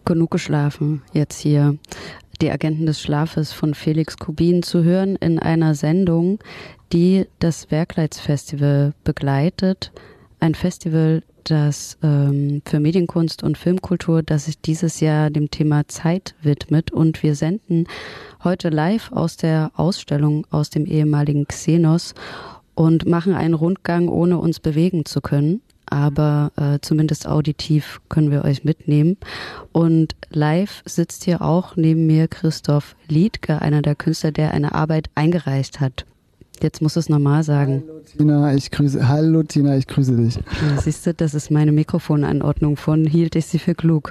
Genug geschlafen, jetzt hier die Agenten des Schlafes von Felix Kubin zu hören in einer Sendung, die das Werkleitz-Festival begleitet. Ein Festival, das für Medienkunst und Filmkultur, das sich dieses Jahr dem Thema Zeit widmet. Und wir senden heute live aus der Ausstellung aus dem ehemaligen Xenos und machen einen Rundgang, ohne uns bewegen zu können. Aber zumindest auditiv können wir euch mitnehmen. Und live sitzt hier auch neben mir Christoph Liedtke, einer der Künstler, der eine Arbeit eingereicht hat. Jetzt musst du es normal sagen. Hallo Tina, ich grüße dich. Ja, siehst du, das ist meine Mikrofonanordnung, von hielt ich sie für klug.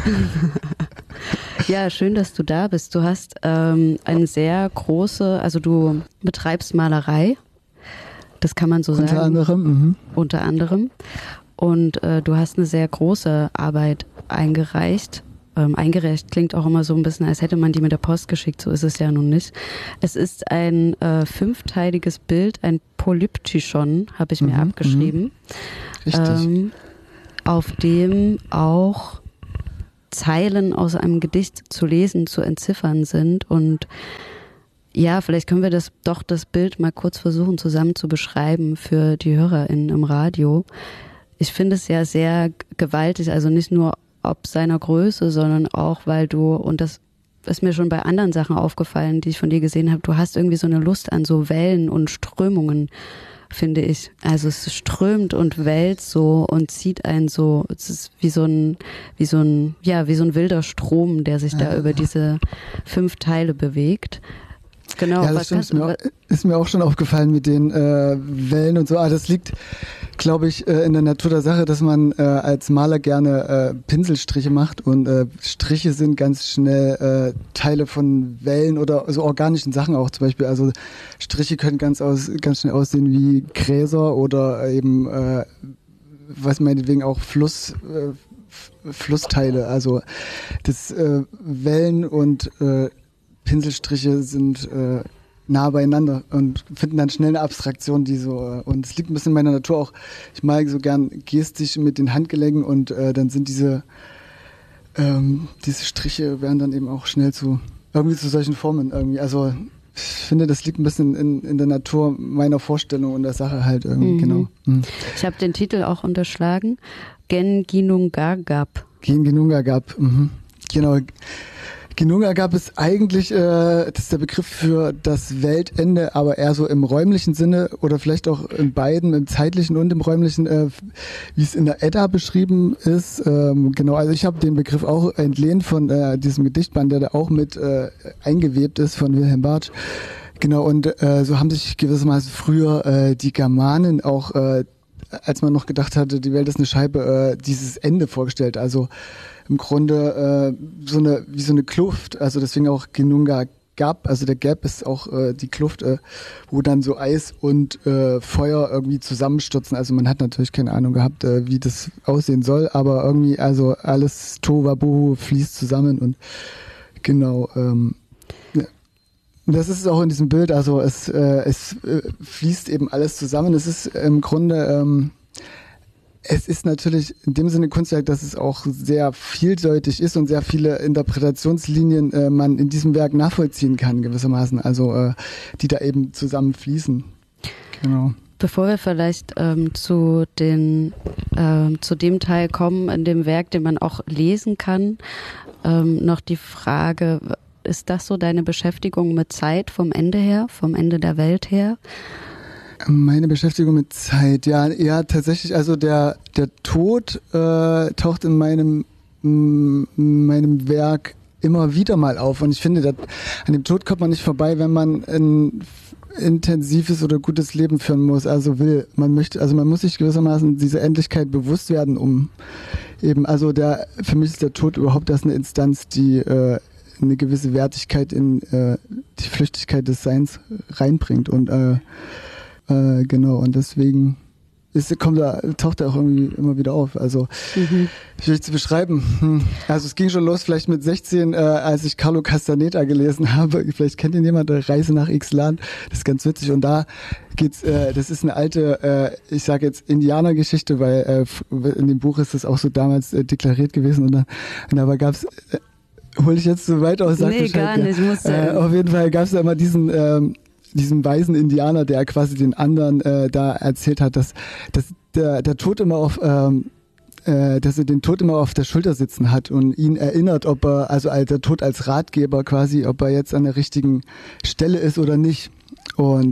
Ja, schön, dass du da bist. Du hast eine sehr große, also du betreibst Malerei. Das kann man so sagen. Unter anderem. Und du hast eine sehr große Arbeit eingereicht. Eingereicht klingt auch immer so ein bisschen, als hätte man die mit der Post geschickt. So ist es ja nun nicht. Es ist ein 5-teiliges Bild, ein Polyptychon, habe ich mir abgeschrieben. Richtig. Auf dem auch Zeilen aus einem Gedicht zu lesen, zu entziffern sind. Und ja, vielleicht können wir das Bild mal kurz versuchen zusammen zu beschreiben für die HörerInnen im Radio. Ich finde es ja sehr gewaltig, also nicht nur ob seiner Größe, sondern auch, weil du, und das ist mir schon bei anderen Sachen aufgefallen, die ich von dir gesehen habe, du hast irgendwie so eine Lust an so Wellen und Strömungen, finde ich. Also es strömt und wellt so und zieht einen so, es ist wie so ein wilder Strom, der sich da über diese 5 Teile bewegt. Genau. Ja, das stimmt. Ist mir auch schon aufgefallen mit den Wellen und so. Das liegt, glaube ich, in der Natur der Sache, dass man als Maler gerne Pinselstriche macht und Striche sind ganz schnell Teile von Wellen oder so organischen Sachen auch zum Beispiel. Also Striche können ganz schnell aussehen wie Gräser oder eben, was meinetwegen auch Flussteile. Also das Wellen und Pinselstriche sind nah beieinander und finden dann schnell eine Abstraktion, die so, und es liegt ein bisschen in meiner Natur auch, ich male so gern gestisch mit den Handgelenken und dann sind diese Striche werden dann eben auch schnell zu solchen Formen irgendwie. Also ich finde, das liegt ein bisschen in der Natur meiner Vorstellung und der Sache halt irgendwie, genau. Mhm. Ich habe den Titel auch unterschlagen, Genginungagap. Genginungagap, genau. Genungagap ist eigentlich, das ist der Begriff für das Weltende, aber eher so im räumlichen Sinne oder vielleicht auch in beiden, im zeitlichen und im räumlichen, wie es in der Edda beschrieben ist. Genau, also ich habe den Begriff auch entlehnt von diesem Gedichtband, der da auch mit eingewebt ist von Wilhelm Bartsch. Genau, und so haben sich gewissermaßen früher die Germanen auch, als man noch gedacht hatte, die Welt ist eine Scheibe, dieses Ende vorgestellt. Also im Grunde wie so eine Kluft, also deswegen auch Genungagap, also der Gap ist auch die Kluft, wo dann so Eis und Feuer irgendwie zusammenstürzen. Also man hat natürlich keine Ahnung gehabt, wie das aussehen soll, aber irgendwie, also alles Tohuwabohu fließt zusammen und genau, ja. Das ist es auch in diesem Bild, also es fließt eben alles zusammen. Es ist im Grunde, es ist natürlich in dem Sinne Kunstwerk, dass es auch sehr vielseitig ist und sehr viele Interpretationslinien man in diesem Werk nachvollziehen kann gewissermaßen, also die da eben zusammenfließen. Genau. Bevor wir vielleicht zu dem Teil kommen in dem Werk, den man auch lesen kann, noch die Frage: Ist das so deine Beschäftigung mit Zeit vom Ende her, vom Ende der Welt her? Meine Beschäftigung mit Zeit, ja, tatsächlich, also der Tod taucht in meinem Werk immer wieder mal auf und ich finde, an dem Tod kommt man nicht vorbei, wenn man ein intensives oder gutes Leben führen muss, also man muss sich gewissermaßen dieser Endlichkeit bewusst werden, um eben, also für mich ist der Tod überhaupt erst eine Instanz, die eine gewisse Wertigkeit in die Flüchtigkeit des Seins reinbringt und genau, und deswegen taucht er auch irgendwie immer wieder auf. Also schwierig zu beschreiben. Also es ging schon los vielleicht mit 16, als ich Carlo Castaneda gelesen habe. Vielleicht kennt ihn jemand, Reise nach Ixtlan. Das ist ganz witzig. Und da geht's, das ist eine alte, ich sage jetzt Indianergeschichte, weil in dem Buch ist das auch so damals deklariert gewesen. Und dabei gab's hole ich jetzt so weit aus? Nee, gar nicht. Muss auf jeden Fall gab es da immer diesen weisen Indianer, der quasi den anderen da erzählt hat, dass der Tod immer auf dass er den Tod immer auf der Schulter sitzen hat und ihn erinnert, ob er, also der Tod als Ratgeber quasi, ob er jetzt an der richtigen Stelle ist oder nicht. Und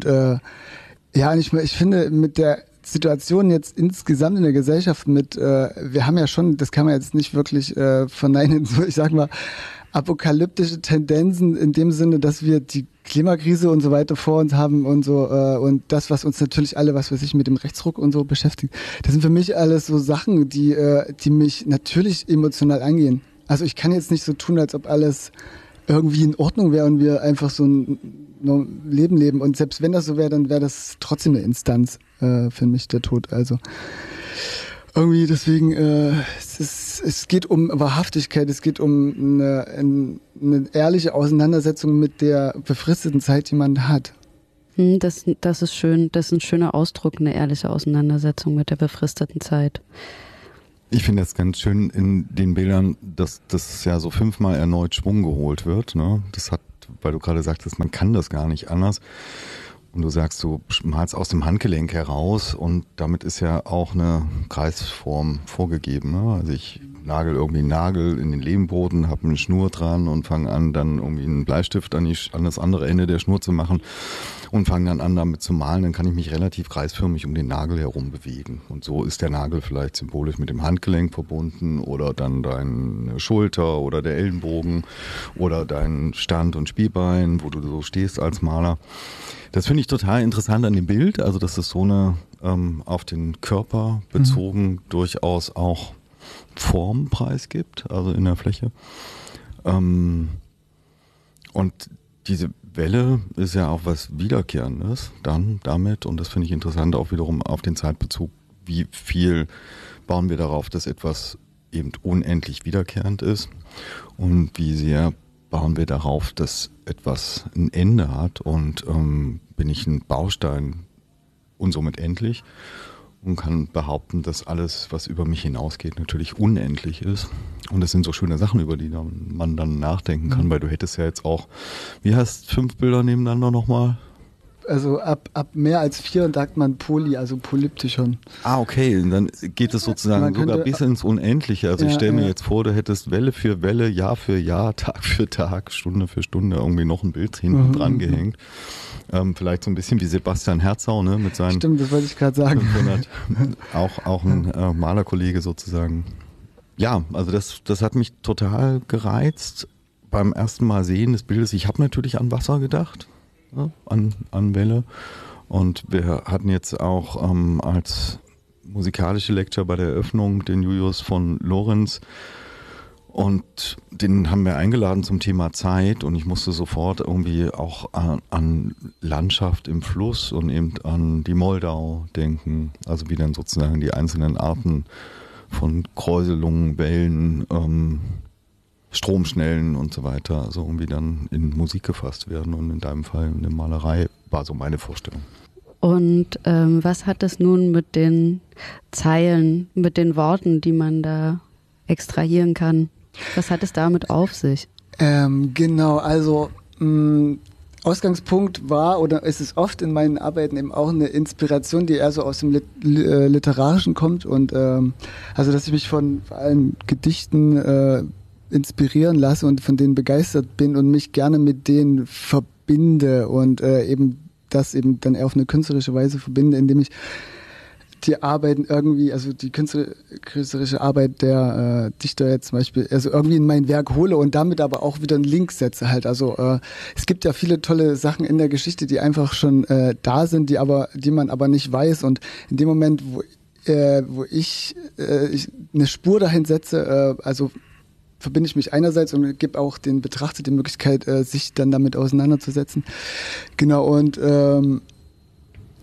ich finde, mit der Situation jetzt insgesamt in der Gesellschaft wir haben ja schon, das kann man jetzt nicht wirklich verneinen, so ich sag mal, apokalyptische Tendenzen in dem Sinne, dass wir die Klimakrise und so weiter vor uns haben und so und das, was uns natürlich alle, was weiß ich, mit dem Rechtsruck und so beschäftigt, das sind für mich alles so Sachen, die mich natürlich emotional angehen. Also ich kann jetzt nicht so tun, als ob alles irgendwie in Ordnung wäre und wir einfach so ein Leben leben. Und selbst wenn das so wäre, dann wäre das trotzdem eine Instanz für mich, der Tod. Also irgendwie deswegen, es geht um Wahrhaftigkeit, es geht um eine ehrliche Auseinandersetzung mit der befristeten Zeit, die man hat. Das ist schön, das ist ein schöner Ausdruck, eine ehrliche Auseinandersetzung mit der befristeten Zeit. Ich finde das ganz schön in den Bildern, dass das ja so 5-mal erneut Schwung geholt wird. Ne? Das hat, weil du gerade sagtest, man kann das gar nicht anders. Und du sagst, du malst aus dem Handgelenk heraus und damit ist ja auch eine Kreisform vorgegeben. Ne? Also ich nagel irgendwie einen Nagel in den Lehmboden, habe eine Schnur dran und fange an, dann irgendwie einen Bleistift an das andere Ende der Schnur zu machen und fange dann an, damit zu malen. Dann kann ich mich relativ kreisförmig um den Nagel herum bewegen. Und so ist der Nagel vielleicht symbolisch mit dem Handgelenk verbunden oder dann deine Schulter oder der Ellenbogen oder dein Stand- und Spielbein, wo du so stehst als Maler. Das finde ich total interessant an dem Bild, also dass es so eine auf den Körper bezogen durchaus auch Formpreis gibt, also in der Fläche. Und diese Welle ist ja auch was Wiederkehrendes dann damit, und das finde ich interessant auch wiederum auf den Zeitbezug, wie viel bauen wir darauf, dass etwas eben unendlich wiederkehrend ist und wie sehr bauen wir darauf, dass etwas ein Ende hat und bin ich ein Baustein und somit endlich und kann behaupten, dass alles, was über mich hinausgeht, natürlich unendlich ist. Und das sind so schöne Sachen, über die man dann nachdenken kann, weil du hättest ja jetzt auch, wie heißt 5 Bilder nebeneinander nochmal? Also ab mehr als 4 sagt man also Polyptychon. Ah, okay, und dann geht es sozusagen sogar bis ins Unendliche. Also ich stelle mir jetzt vor, du hättest Welle für Welle, Jahr für Jahr, Tag für Tag, Stunde für Stunde irgendwie noch ein Bild hinten dran gehängt. Vielleicht so ein bisschen wie Sebastian Herzau, ne, mit seinen Stimmt, das wollte ich gerade sagen. 500, auch ein Malerkollege sozusagen. Ja, also das hat mich total gereizt beim ersten Mal sehen des Bildes. Ich habe natürlich an Wasser gedacht, ja, an Welle, und wir hatten jetzt auch als musikalische Lecture bei der Eröffnung den Julius von Lorenz. Und den haben wir eingeladen zum Thema Zeit, und ich musste sofort irgendwie auch an Landschaft im Fluss und eben an die Moldau denken. Also wie dann sozusagen die einzelnen Arten von Kräuselungen, Wellen, Stromschnellen und so weiter, also irgendwie dann in Musik gefasst werden, und in deinem Fall in der Malerei war so meine Vorstellung. Und was hat es nun mit den Zeilen, mit den Worten, die man da extrahieren kann? Was hat es damit auf sich? Genau, also Ausgangspunkt war, oder ist es oft in meinen Arbeiten eben auch eine Inspiration, die eher so aus dem Literarischen kommt, und also dass ich mich von vor allem Gedichten inspirieren lasse und von denen begeistert bin und mich gerne mit denen verbinde und eben das eben dann eher auf eine künstlerische Weise verbinde, indem ich die Arbeiten irgendwie, also die künstlerische Arbeit der Dichter jetzt zum Beispiel, also irgendwie in mein Werk hole und damit aber auch wieder einen Link setze halt. Also es gibt ja viele tolle Sachen in der Geschichte, die einfach schon da sind, die man aber nicht weiß, und in dem Moment, wo ich eine Spur dahin setze, also verbinde ich mich einerseits und gebe auch den Betrachter die Möglichkeit, sich dann damit auseinanderzusetzen. Genau, und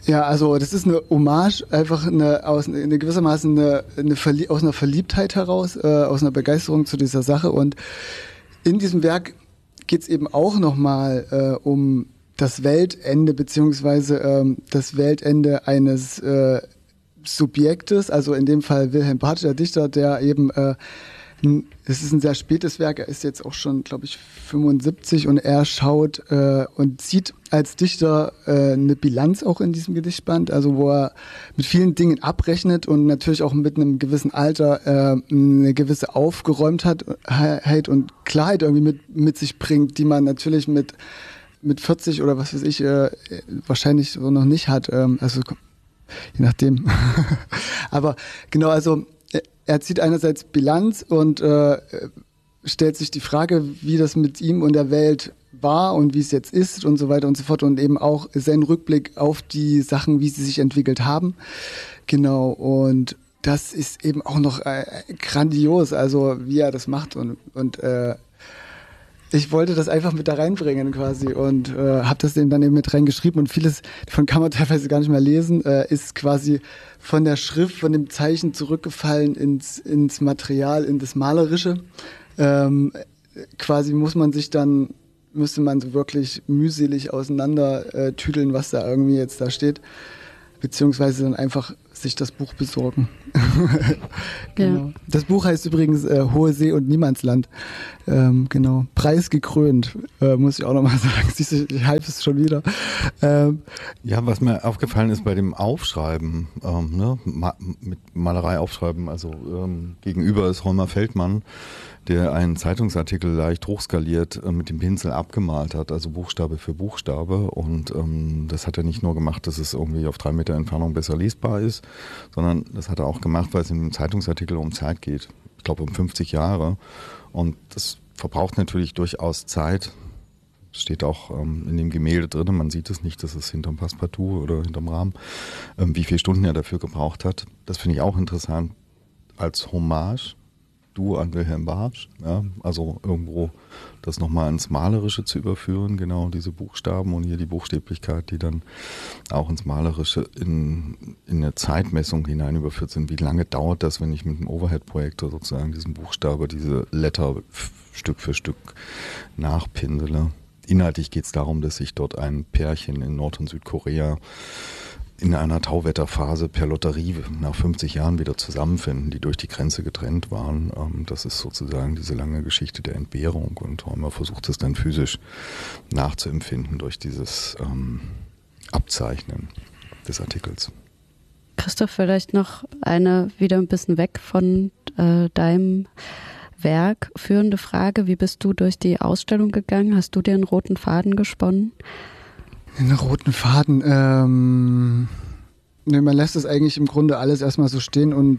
Ja, also das ist eine Hommage, einfach eine gewissermaßen aus einer Verliebtheit heraus, aus einer Begeisterung zu dieser Sache. Und in diesem Werk geht's eben auch nochmal um das Weltende, beziehungsweise das Weltende eines Subjektes, also in dem Fall Wilhelm Bartsch, der Dichter, der eben es ist ein sehr spätes Werk, er ist jetzt auch schon, glaube ich, 75 und er schaut und sieht als Dichter eine Bilanz auch in diesem Gedichtband, also wo er mit vielen Dingen abrechnet und natürlich auch mit einem gewissen Alter eine gewisse Aufgeräumtheit und Klarheit irgendwie mit sich bringt, die man natürlich mit 40 oder was weiß ich wahrscheinlich so noch nicht hat, also je nachdem. Aber genau, also er zieht einerseits Bilanz und stellt sich die Frage, wie das mit ihm und der Welt war und wie es jetzt ist und so weiter und so fort und eben auch seinen Rückblick auf die Sachen, wie sie sich entwickelt haben. Genau, und das ist eben auch noch grandios, also wie er das macht und ich wollte das einfach mit da reinbringen quasi und habe das dann eben mit reingeschrieben und vieles davon kann man teilweise gar nicht mehr lesen, ist quasi von der Schrift, von dem Zeichen zurückgefallen ins Material, in das Malerische. Quasi müsste man so wirklich mühselig auseinander tüdeln, was da irgendwie jetzt da steht, beziehungsweise dann einfach sich das Buch besorgen. Genau. Ja. Das Buch heißt übrigens Hohe See und Niemandsland. Genau. Preisgekrönt, muss ich auch nochmal sagen. Siehst du, ich hype es schon wieder. Ja, was mir aufgefallen ist bei dem Aufschreiben, mit Malerei aufschreiben, also gegenüber ist Holmer Feldmann, der einen Zeitungsartikel leicht hochskaliert mit dem Pinsel abgemalt hat, also Buchstabe für Buchstabe. Und das hat er nicht nur gemacht, dass es irgendwie auf 3 Meter Entfernung besser lesbar ist, sondern das hat er auch gemacht, weil es in dem Zeitungsartikel um Zeit geht. Ich glaube um 50 Jahre. Und das verbraucht natürlich durchaus Zeit. Das steht auch in dem Gemälde drin, man sieht es nicht, das ist hinterm Passepartout oder hinterm Rahmen, wie viele Stunden er dafür gebraucht hat. Das finde ich auch interessant als Hommage. Du an Wilhelm Bartsch, ja, also irgendwo das nochmal ins Malerische zu überführen, genau diese Buchstaben und hier die Buchstäblichkeit, die dann auch ins Malerische in eine Zeitmessung hinein überführt sind. Wie lange dauert das, wenn ich mit einem Overhead-Projektor sozusagen diesen Buchstabe, diese Letter Stück für Stück nachpinsele? Inhaltlich geht es darum, dass sich dort ein Pärchen in Nord- und Südkorea in einer Tauwetterphase per Lotterie nach 50 Jahren wieder zusammenfinden, die durch die Grenze getrennt waren. Das ist sozusagen diese lange Geschichte der Entbehrung und Holmer versucht es dann physisch nachzuempfinden durch dieses Abzeichnen des Artikels. Christoph, vielleicht noch eine wieder ein bisschen weg von deinem Werk führende Frage. Wie bist du durch die Ausstellung gegangen? Hast du dir einen roten Faden gesponnen? Einen roten Faden, man lässt es eigentlich im Grunde alles erstmal so stehen und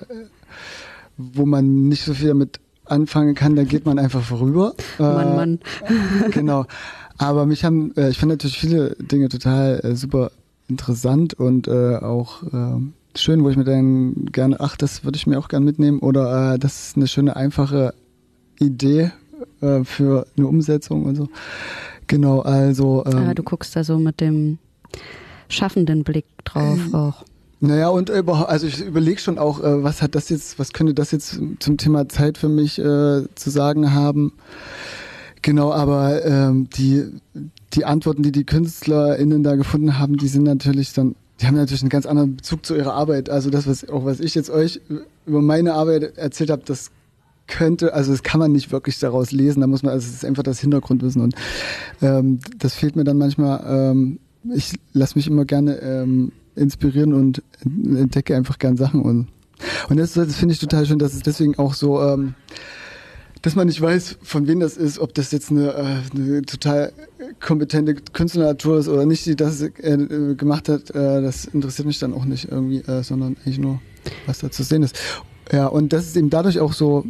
wo man nicht so viel damit anfangen kann, da geht man einfach vorüber. Mann. Genau. Aber ich fand natürlich viele Dinge total super interessant und auch schön, wo ich mir dann gerne, das würde ich mir auch gerne mitnehmen oder das ist eine schöne, einfache Idee für eine Umsetzung und so. Genau, also... du guckst da so mit dem schaffenden Blick drauf auch. Naja, und also ich überlege schon auch, was könnte das jetzt zum Thema Zeit für mich zu sagen haben. Genau, aber die Antworten, die KünstlerInnen da gefunden haben, die haben natürlich einen ganz anderen Bezug zu ihrer Arbeit. Also das, was ich jetzt euch über meine Arbeit erzählt habe, das kann man nicht wirklich daraus lesen, es ist einfach das Hintergrundwissen und das fehlt mir dann manchmal. Ich lasse mich immer gerne inspirieren und entdecke einfach gern Sachen und das finde ich total schön, dass es deswegen auch so, dass man nicht weiß, von wem das ist, ob das jetzt eine total kompetente Künstlernatur ist oder nicht, die das gemacht hat, das interessiert mich dann auch nicht irgendwie, sondern eigentlich nur, was da zu sehen ist. Ja, und das ist eben dadurch auch so,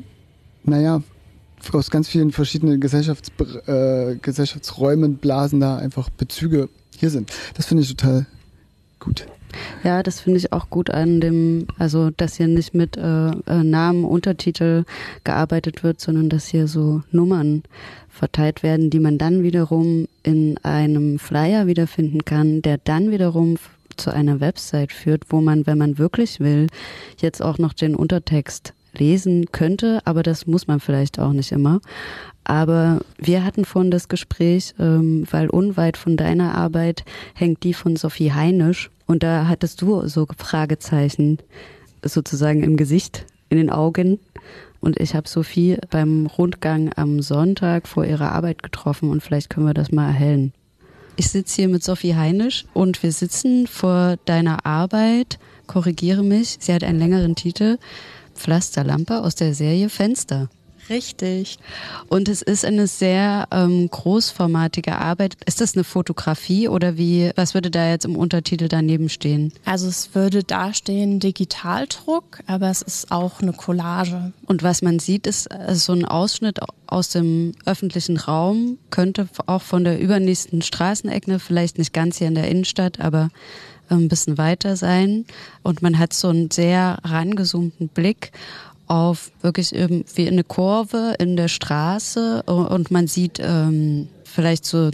aus ganz vielen verschiedenen Gesellschaftsräumen, Blasen da einfach Bezüge hier sind. Das finde ich total gut. Ja, das finde ich auch gut dass hier nicht mit Namen, Untertitel gearbeitet wird, sondern dass hier so Nummern verteilt werden, die man dann wiederum in einem Flyer wiederfinden kann, der dann wiederum zu einer Website führt, wo man, wenn man wirklich will, jetzt auch noch den Untertext lesen könnte, aber das muss man vielleicht auch nicht immer. Aber wir hatten vorhin das Gespräch, weil unweit von deiner Arbeit hängt die von Sophie Heinisch und da hattest du so Fragezeichen sozusagen im Gesicht, in den Augen. Und ich habe Sophie beim Rundgang am Sonntag vor ihrer Arbeit getroffen und vielleicht können wir das mal erhellen. Ich sitze hier mit Sophie Heinisch und wir sitzen vor deiner Arbeit, korrigiere mich, sie hat einen längeren Titel, Pflasterlampe aus der Serie Fenster. Richtig. Und es ist eine sehr großformatige Arbeit. Ist das eine Fotografie oder was würde da jetzt im Untertitel daneben stehen? Also es würde da stehen Digitaldruck, aber es ist auch eine Collage. Und was man sieht, ist so ein Ausschnitt aus dem öffentlichen Raum, könnte auch von der übernächsten Straßenecke, vielleicht nicht ganz hier in der Innenstadt, aber ein bisschen weiter sein. Und man hat so einen sehr rangezoomten Blick auf wirklich wie eine Kurve in der Straße und man sieht vielleicht so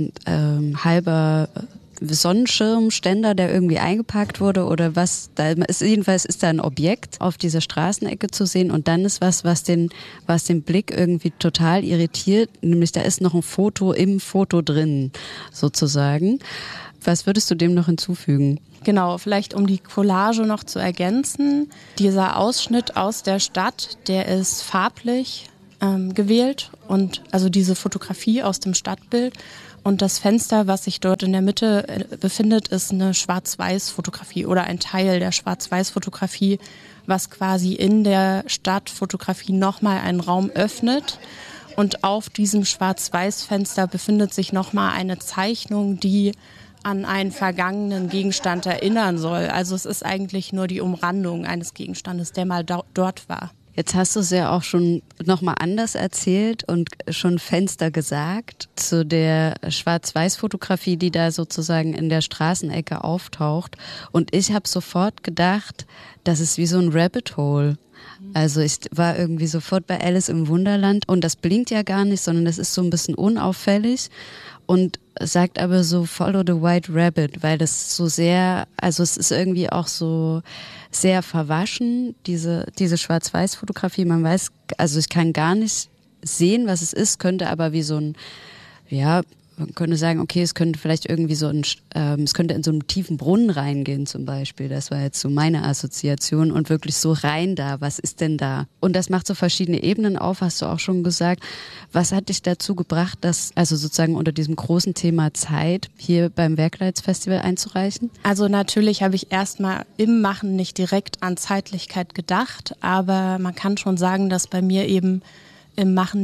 halber Sonnenschirmständer, der irgendwie eingepackt wurde oder was. Jedenfalls ist da ein Objekt auf dieser Straßenecke zu sehen und dann ist was den Blick irgendwie total irritiert, nämlich da ist noch ein Foto im Foto drin sozusagen. Was würdest du dem noch hinzufügen? Genau, vielleicht um die Collage noch zu ergänzen. Dieser Ausschnitt aus der Stadt, der ist farblich gewählt und also diese Fotografie aus dem Stadtbild. Und das Fenster, was sich dort in der Mitte befindet, ist eine Schwarz-Weiß-Fotografie oder ein Teil der Schwarz-Weiß-Fotografie, was quasi in der Stadtfotografie nochmal einen Raum öffnet. Und auf diesem Schwarz-Weiß-Fenster befindet sich nochmal eine Zeichnung, die an einen vergangenen Gegenstand erinnern soll. Also es ist eigentlich nur die Umrandung eines Gegenstandes, der mal dort war. Jetzt hast du es ja auch schon nochmal anders erzählt und schon Fenster gesagt zu der Schwarz-Weiß-Fotografie, die da sozusagen in der Straßenecke auftaucht. Und ich habe sofort gedacht, das ist wie so ein Rabbit Hole. Also ich war irgendwie sofort bei Alice im Wunderland und das blinkt ja gar nicht, sondern das ist so ein bisschen unauffällig und sagt aber so Follow the White Rabbit, weil das so sehr, also es ist irgendwie auch so sehr verwaschen, diese Schwarz-Weiß-Fotografie. Man weiß, also ich kann gar nicht sehen, was es ist, könnte aber wie so ein, ja, man könnte sagen, okay, es könnte vielleicht irgendwie es könnte in so einen tiefen Brunnen reingehen zum Beispiel. Das war jetzt so meine Assoziation und wirklich so rein da. Was ist denn da? Und das macht so verschiedene Ebenen auf, hast du auch schon gesagt. Was hat dich dazu gebracht, das also sozusagen unter diesem großen Thema Zeit hier beim Werkleitsfestival einzureichen? Also natürlich habe ich erstmal im Machen nicht direkt an Zeitlichkeit gedacht, aber man kann schon sagen, dass bei mir eben im Machen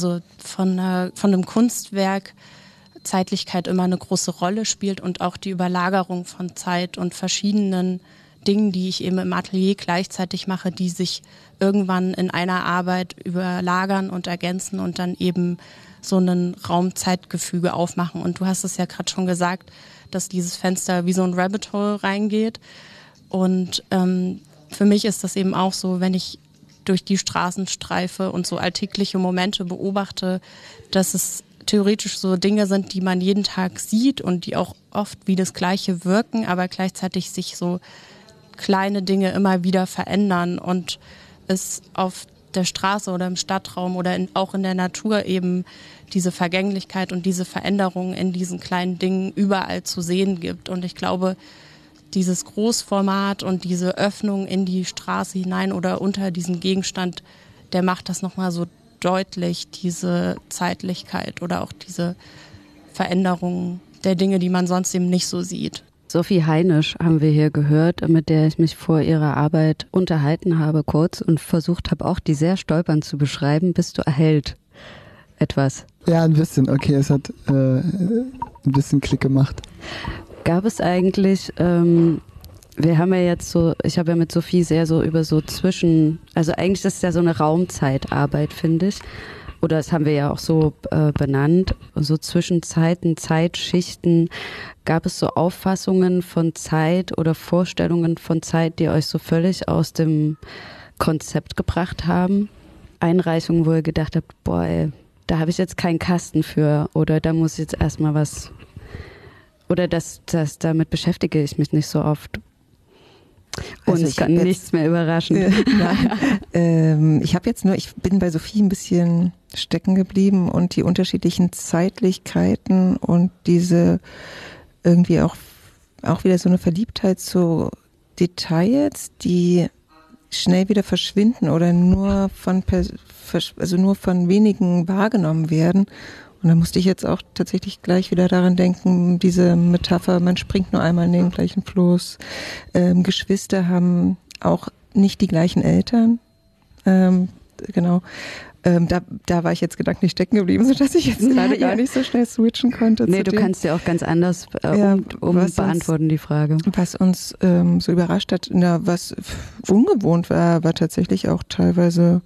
von einem Kunstwerk Zeitlichkeit immer eine große Rolle spielt und auch die Überlagerung von Zeit und verschiedenen Dingen, die ich eben im Atelier gleichzeitig mache, die sich irgendwann in einer Arbeit überlagern und ergänzen und dann eben so ein Raum-Zeitgefüge aufmachen. Und du hast es ja gerade schon gesagt, dass dieses Fenster wie so ein Rabbit Hole reingeht. Und für mich ist das eben auch so, wenn ich durch die Straßen streife und so alltägliche Momente beobachte, dass es theoretisch so Dinge sind, die man jeden Tag sieht und die auch oft wie das Gleiche wirken, aber gleichzeitig sich so kleine Dinge immer wieder verändern und es auf der Straße oder im Stadtraum oder auch in der Natur eben diese Vergänglichkeit und diese Veränderung in diesen kleinen Dingen überall zu sehen gibt. Und ich glaube, dieses Großformat und diese Öffnung in die Straße hinein oder unter diesen Gegenstand, der macht das nochmal so deutlich, diese Zeitlichkeit oder auch diese Veränderung der Dinge, die man sonst eben nicht so sieht. Sophie Heinisch haben wir hier gehört, mit der ich mich vor ihrer Arbeit unterhalten habe kurz und versucht habe, auch die sehr stolpernd zu beschreiben. Bist du erhellt? Etwas? Ja, ein bisschen. Okay, es hat ein bisschen Klick gemacht. Gab es eigentlich... wir haben ja jetzt so, ich habe ja mit Sophie sehr so über so also eigentlich ist es ja so eine Raumzeitarbeit, finde ich. Oder das haben wir ja auch so benannt, so Zwischenzeiten, Zeitschichten. Gab es so Auffassungen von Zeit oder Vorstellungen von Zeit, die euch so völlig aus dem Konzept gebracht haben? Einreichungen, wo ihr gedacht habt, boah, ey, da habe ich jetzt keinen Kasten für oder da muss ich jetzt erstmal was Oder damit beschäftige ich mich nicht so oft. Und also es kann nichts mehr überraschen. Ich bin bei Sophie ein bisschen stecken geblieben und die unterschiedlichen Zeitlichkeiten und diese irgendwie auch wieder so eine Verliebtheit zu Details, die schnell wieder verschwinden oder nur von wenigen wahrgenommen werden. Und da musste ich jetzt auch tatsächlich gleich wieder daran denken, diese Metapher, man springt nur einmal in den gleichen Fluss. Geschwister haben auch nicht die gleichen Eltern. Genau. Da war ich jetzt gedanklich stecken geblieben, sodass ich jetzt gerade gar nicht so schnell switchen konnte. Nee, du kannst ja auch ganz anders beantworten, die Frage. Was uns so überrascht hat, was ungewohnt war tatsächlich auch teilweise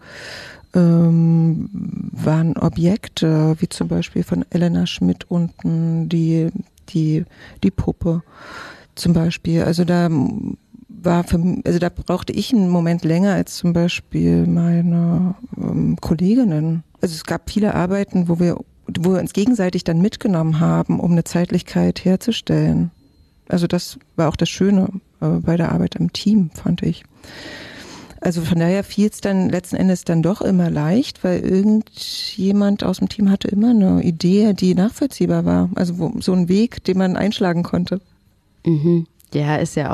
waren Objekte, wie zum Beispiel von Elena Schmidt unten, die Puppe zum Beispiel. Also da brauchte ich einen Moment länger als zum Beispiel meine Kolleginnen. Also es gab viele Arbeiten, wo wir uns gegenseitig dann mitgenommen haben, um eine Zeitlichkeit herzustellen. Also das war auch das Schöne bei der Arbeit im Team, fand ich. Also von daher fiel es dann letzten Endes dann doch immer leicht, weil irgendjemand aus dem Team hatte immer eine Idee, die nachvollziehbar war. Also so ein Weg, den man einschlagen konnte. Mhm. Ja, ist ja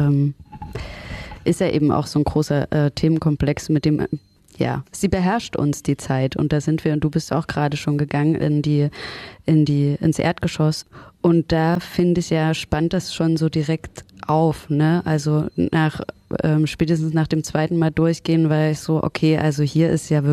eben auch so ein großer Themenkomplex, mit dem, sie beherrscht uns die Zeit. Und da sind wir, und du bist auch gerade schon gegangen ins Erdgeschoss. Und da finde ich ja, spannt das schon so direkt auf, ne? Also spätestens nach dem zweiten Mal durchgehen, war ich so, okay, also hier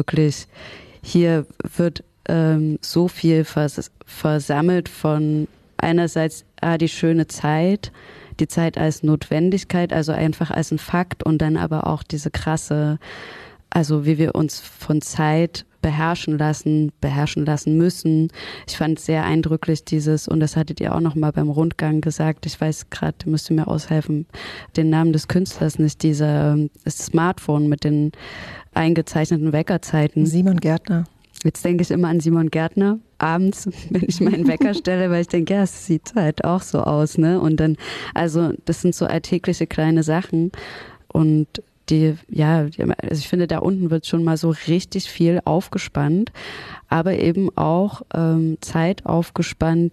wird so viel versammelt von einerseits die schöne Zeit, die Zeit als Notwendigkeit, also einfach als ein Fakt, und dann aber auch diese krasse, also wie wir uns von Zeit beherrschen lassen müssen. Ich fand sehr eindrücklich und das hattet ihr auch noch mal beim Rundgang gesagt, ich weiß gerade, müsst ihr mir aushelfen, den Namen des Künstlers nicht, das Smartphone mit den eingezeichneten Weckerzeiten. Simon Gärtner. Jetzt denke ich immer an Simon Gärtner abends, wenn ich meinen Wecker stelle, weil ich denke, ja, es sieht halt auch so aus, ne? Und dann, also das sind so alltägliche kleine Sachen, und also ich finde, da unten wird schon mal so richtig viel aufgespannt, aber eben auch Zeit aufgespannt,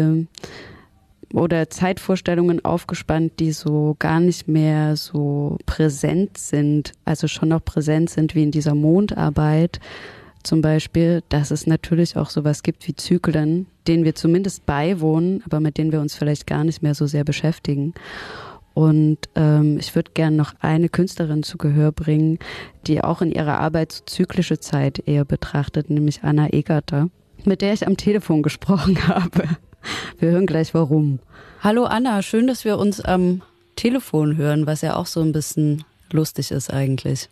oder Zeitvorstellungen aufgespannt, die so gar nicht mehr so präsent sind, also schon noch präsent sind wie in dieser Mondarbeit zum Beispiel, dass es natürlich auch sowas gibt wie Zyklen, denen wir zumindest beiwohnen, aber mit denen wir uns vielleicht gar nicht mehr so sehr beschäftigen. Und ich würde gerne noch eine Künstlerin zu Gehör bringen, die auch in ihrer Arbeit so zyklische Zeit eher betrachtet, nämlich Anna Egerter, mit der ich am Telefon gesprochen habe. Wir hören gleich warum. Hallo Anna, schön, dass wir uns am Telefon hören, was ja auch so ein bisschen lustig ist eigentlich.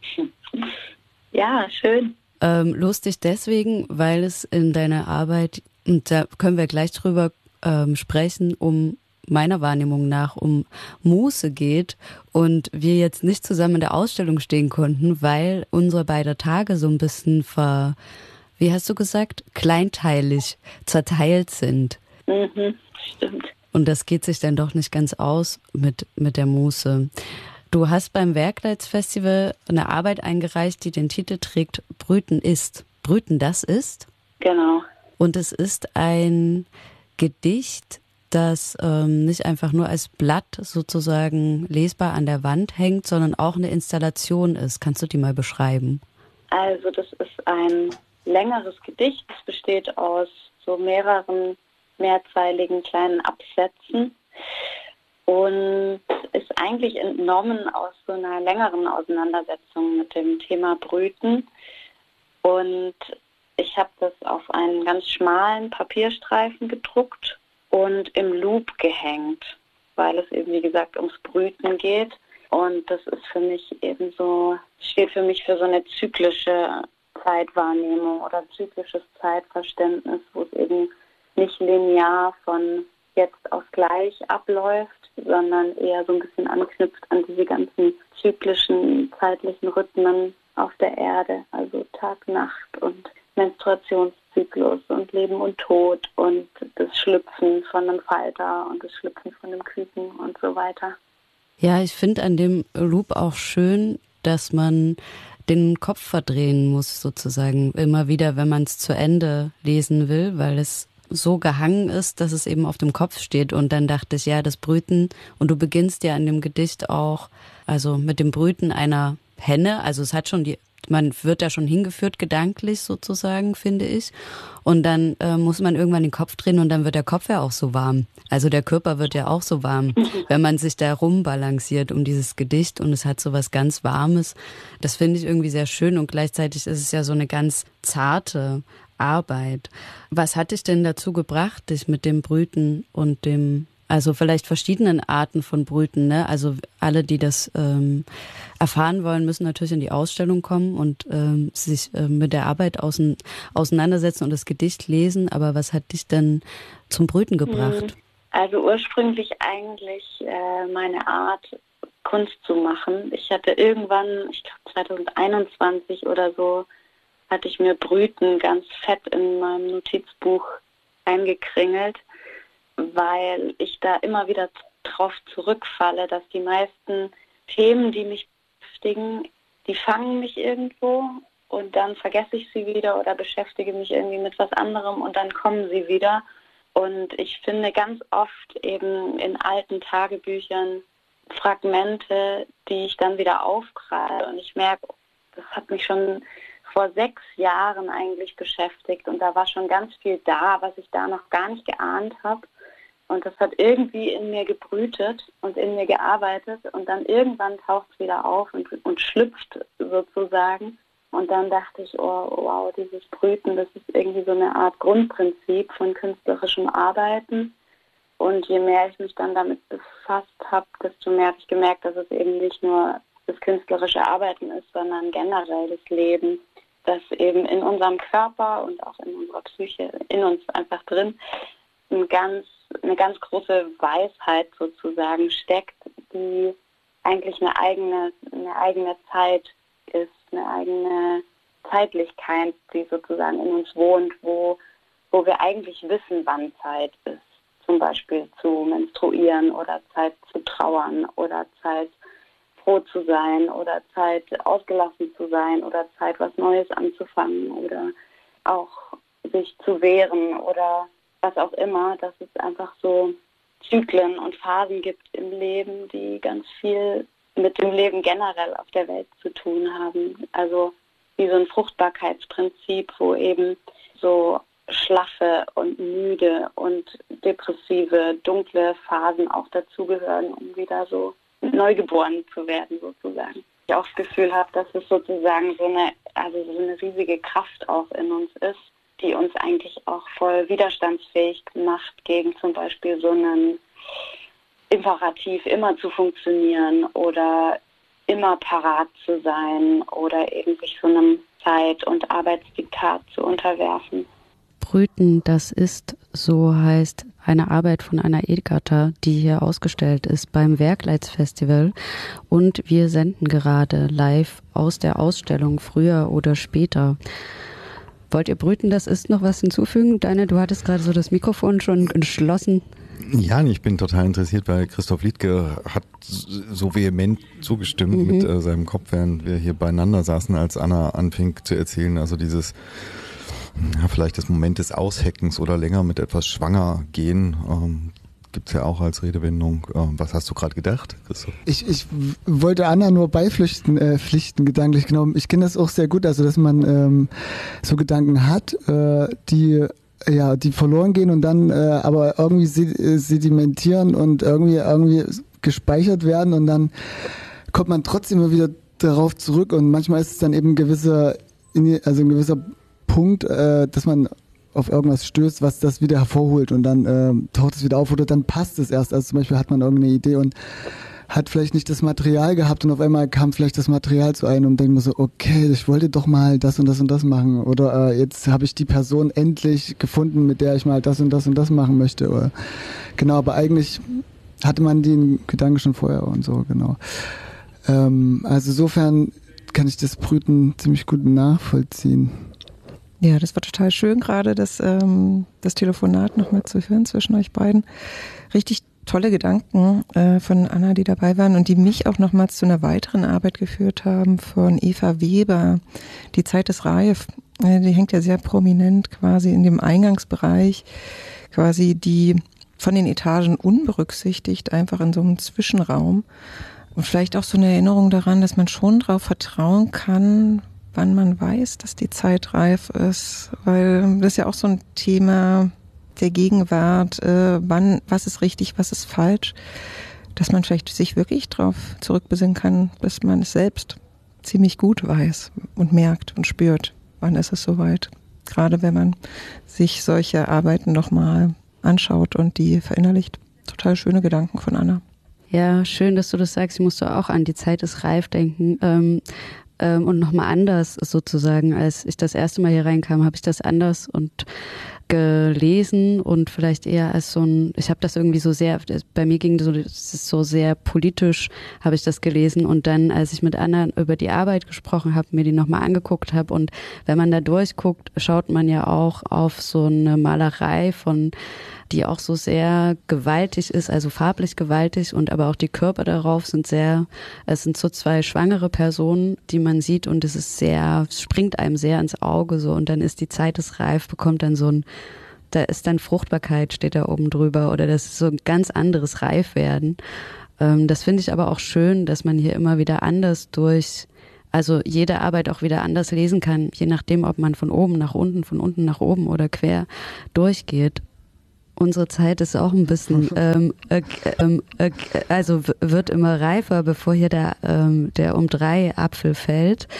Ja, schön. Lustig deswegen, weil es in deiner Arbeit, und da können wir gleich drüber sprechen, meiner Wahrnehmung nach um Muße geht und wir jetzt nicht zusammen in der Ausstellung stehen konnten, weil unsere beiden Tage so ein bisschen wie hast du gesagt, kleinteilig zerteilt sind. Mhm, stimmt. Und das geht sich dann doch nicht ganz aus mit der Muße. Du hast beim Werkleitsfestival eine Arbeit eingereicht, die den Titel trägt Brüten ist. Brüten, das ist? Genau. Und es ist ein Gedicht, das nicht einfach nur als Blatt sozusagen lesbar an der Wand hängt, sondern auch eine Installation ist. Kannst du die mal beschreiben? Also das ist ein längeres Gedicht. Es besteht aus so mehreren mehrzeiligen kleinen Absätzen und ist eigentlich entnommen aus so einer längeren Auseinandersetzung mit dem Thema Brüten. Und ich habe das auf einen ganz schmalen Papierstreifen gedruckt und im Loop gehängt, weil es eben, wie gesagt, ums Brüten geht. Und das ist für mich eben so, steht für mich für so eine zyklische Zeitwahrnehmung oder zyklisches Zeitverständnis, wo es eben nicht linear von jetzt auf gleich abläuft, sondern eher so ein bisschen anknüpft an diese ganzen zyklischen zeitlichen Rhythmen auf der Erde, also Tag, Nacht und Menstruationszyklus und Leben und Tod und das Schlüpfen von einem Falter und das Schlüpfen von einem Küken und so weiter. Ja, ich finde an dem Loop auch schön, dass man den Kopf verdrehen muss sozusagen immer wieder, wenn man es zu Ende lesen will, weil es so gehangen ist, dass es eben auf dem Kopf steht. Und dann dachte ich, ja, das Brüten, und du beginnst ja in dem Gedicht auch, also mit dem Brüten einer Henne, also es hat schon man wird da schon hingeführt gedanklich sozusagen, finde ich. Und dann muss man irgendwann den Kopf drehen und dann wird der Kopf ja auch so warm. Also der Körper wird ja auch so warm, wenn man sich da rumbalanciert um dieses Gedicht und es hat so was ganz Warmes. Das finde ich irgendwie sehr schön und gleichzeitig ist es ja so eine ganz zarte Arbeit. Was hat dich denn dazu gebracht, dich mit dem Brüten und also vielleicht verschiedenen Arten von Brüten, ne? Also alle, die das erfahren wollen, müssen natürlich in die Ausstellung kommen und sich mit der Arbeit auseinandersetzen und das Gedicht lesen. Aber was hat dich denn zum Brüten gebracht? Also ursprünglich eigentlich meine Art, Kunst zu machen. Ich hatte irgendwann, ich glaube 2021 oder so, hatte ich mir Brüten ganz fett in meinem Notizbuch eingekringelt, weil ich da immer wieder drauf zurückfalle, dass die meisten Themen, die mich beschäftigen, die fangen mich irgendwo und dann vergesse ich sie wieder oder beschäftige mich irgendwie mit was anderem und dann kommen sie wieder. Und ich finde ganz oft eben in alten Tagebüchern Fragmente, die ich dann wieder aufgreife und ich merke, das hat mich schon vor 6 Jahren eigentlich beschäftigt und da war schon ganz viel da, was ich da noch gar nicht geahnt habe. Und das hat irgendwie in mir gebrütet und in mir gearbeitet und dann irgendwann taucht es wieder auf und schlüpft sozusagen. Und dann dachte ich, oh wow, dieses Brüten, das ist irgendwie so eine Art Grundprinzip von künstlerischem Arbeiten. Und je mehr ich mich dann damit befasst habe, desto mehr habe ich gemerkt, dass es eben nicht nur das künstlerische Arbeiten ist, sondern generell das Leben, das eben in unserem Körper und auch in unserer Psyche, in uns einfach drin, eine ganz große Weisheit sozusagen steckt, die eigentlich eine eigene Zeit ist, eine eigene Zeitlichkeit, die sozusagen in uns wohnt, wo wir eigentlich wissen, wann Zeit ist. Zum Beispiel zu menstruieren oder Zeit zu trauern oder Zeit froh zu sein oder Zeit ausgelassen zu sein oder Zeit was Neues anzufangen oder auch sich zu wehren oder was auch immer, dass es einfach so Zyklen und Phasen gibt im Leben, die ganz viel mit dem Leben generell auf der Welt zu tun haben. Also wie so ein Fruchtbarkeitsprinzip, wo eben so schlaffe und müde und depressive, dunkle Phasen auch dazugehören, um wieder so neugeboren zu werden sozusagen. Ich auch das Gefühl habe, dass es sozusagen so eine riesige Kraft auch in uns ist, die uns eigentlich auch voll widerstandsfähig macht gegen zum Beispiel so einen Imperativ, immer zu funktionieren oder immer parat zu sein oder eben sich so einem Zeit- und Arbeitsdiktat zu unterwerfen. Brüten, das ist, so heißt eine Arbeit von Anna Edgarter, die hier ausgestellt ist beim Werkleitsfestival. Und wir senden gerade live aus der Ausstellung Früher oder Später. Wollt ihr Brüten, das ist, noch was hinzufügen? Deine, du hattest gerade so das Mikrofon schon entschlossen. Ja, ich bin total interessiert, weil Christoph Liedtke hat so vehement zugestimmt mit seinem Kopf, während wir hier beieinander saßen, als Anna anfing zu erzählen. Also dieses, vielleicht das Moment des Ausheckens oder länger mit etwas schwanger gehen, gibt's ja auch als Redewendung. Was hast du gerade gedacht, Christoph? Ich wollte Anna nur beipflichten, gedanklich genommen. Ich kenne das auch sehr gut, also dass man so Gedanken hat, die verloren gehen und dann aber irgendwie sedimentieren und irgendwie gespeichert werden und dann kommt man trotzdem immer wieder darauf zurück und manchmal ist es dann eben ein gewisser Punkt, dass man auf irgendwas stößt, was das wieder hervorholt und dann taucht es wieder auf oder dann passt es erst. Also zum Beispiel hat man irgendeine Idee und hat vielleicht nicht das Material gehabt und auf einmal kam vielleicht das Material zu einem und denkt man so, okay, ich wollte doch mal das und das und das machen oder jetzt habe ich die Person endlich gefunden, mit der ich mal das und das und das machen möchte. Oder, genau, aber eigentlich hatte man den Gedanken schon vorher und so, genau. Also insofern kann ich das Brüten ziemlich gut nachvollziehen. Ja, das war total schön, gerade das Telefonat noch mal zu hören zwischen euch beiden. Richtig tolle Gedanken von Anna, die dabei waren und die mich auch nochmals zu einer weiteren Arbeit geführt haben von Eva Weber. Die Zeit ist reif. Die hängt ja sehr prominent quasi in dem Eingangsbereich, quasi die von den Etagen unberücksichtigt, einfach in so einem Zwischenraum. Und vielleicht auch so eine Erinnerung daran, dass man schon darauf vertrauen kann, wann man weiß, dass die Zeit reif ist. Weil das ist ja auch so ein Thema der Gegenwart, was ist richtig, was ist falsch, dass man vielleicht sich wirklich darauf zurückbesinnen kann, bis man es selbst ziemlich gut weiß und merkt und spürt, wann ist es soweit. Gerade wenn man sich solche Arbeiten nochmal anschaut und die verinnerlicht. Total schöne Gedanken von Anna. Ja, schön, dass du das sagst. Ich musste auch an die Zeit ist reif denken. Und nochmal anders sozusagen, als ich das erste Mal hier reinkam, habe ich das anders und gelesen und vielleicht eher als so ein, ich habe das irgendwie so sehr, bei mir ging so, das ist so sehr politisch, habe ich das gelesen und dann, als ich mit Anna über die Arbeit gesprochen habe, mir die nochmal angeguckt habe und wenn man da durchguckt, schaut man ja auch auf so eine Malerei von, die auch so sehr gewaltig ist, also farblich gewaltig und aber auch die Körper darauf sind sehr, es sind so zwei schwangere Personen, die man sieht und es ist sehr, es springt einem sehr ins Auge so und dann ist die Zeit ist reif, bekommt dann so ein, da ist dann Fruchtbarkeit, steht da oben drüber oder das ist so ein ganz anderes Reifwerden. Das finde ich aber auch schön, dass man hier immer wieder anders also jede Arbeit auch wieder anders lesen kann, je nachdem, ob man von oben nach unten, von unten nach oben oder quer durchgeht. Unsere Zeit ist auch ein bisschen, also wird immer reifer, bevor hier der um 3 Apfel fällt.